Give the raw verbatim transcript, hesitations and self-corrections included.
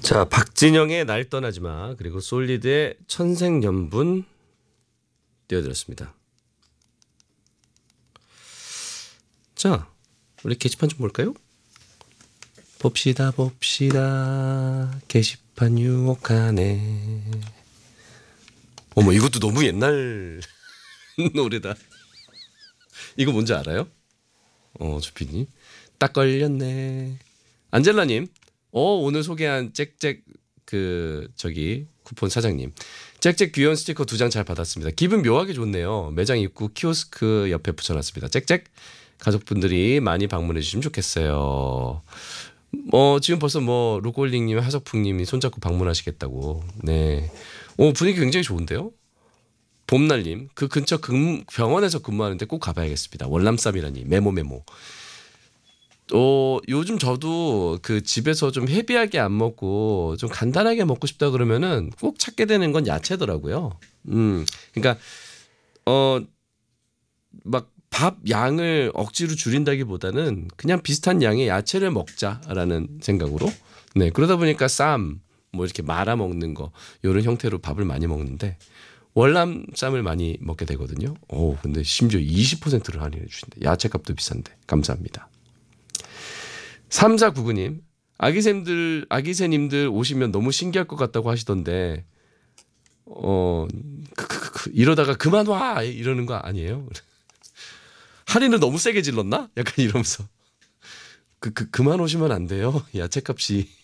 자, 박진영의 날 떠나지 마, 그리고 솔리드의 천생연분 띄워드렸습니다. 자, 우리 게시판 좀 볼까요? 봅시다 봅시다 게시판 유혹하네. 어머, 이것도 너무 옛날 노래다. 이거 뭔지 알아요? 어, 주피님 딱 걸렸네. 안젤라님, 어 오늘 소개한 짹짹 그 저기 쿠폰 사장님, 짹짹 귀여운 스티커 두 장 잘 받았습니다. 기분 묘하게 좋네요. 매장 입구 키오스크 옆에 붙여놨습니다. 짹짹 가족분들이 많이 방문해 주시면 좋겠어요. 어 지금 벌써 뭐 루꼴링님, 하석풍님이 손잡고 방문하시겠다고. 네, 오 분위기 굉장히 좋은데요. 봄날님, 그 근처 근, 병원에서 근무하는데 꼭 가봐야겠습니다. 월남쌈이라니. 메모 메모. 어, 요즘 저도 그 집에서 좀 헤비하게 안 먹고 좀 간단하게 먹고 싶다 그러면은 꼭 찾게 되는 건 야채더라고요. 음, 그러니까 어, 막 밥 양을 억지로 줄인다기보다는 그냥 비슷한 양의 야채를 먹자라는 생각으로. 네, 그러다 보니까 쌈, 뭐 이렇게 말아 먹는 거 이런 형태로 밥을 많이 먹는데 월남 쌈을 많이 먹게 되거든요. 오, 근데 심지어 이십 퍼센트를 할인해 주신대. 야채값도 비싼데 감사합니다. 삼사구구님, 아기샘들 아기새님들 오시면 너무 신기할 것 같다고 하시던데 어 그, 그, 그, 이러다가 그만 와 이러는 거 아니에요? 할인을 너무 세게 질렀나? 약간 이러면서 그, 그 그만 오시면 안 돼요. 야채값이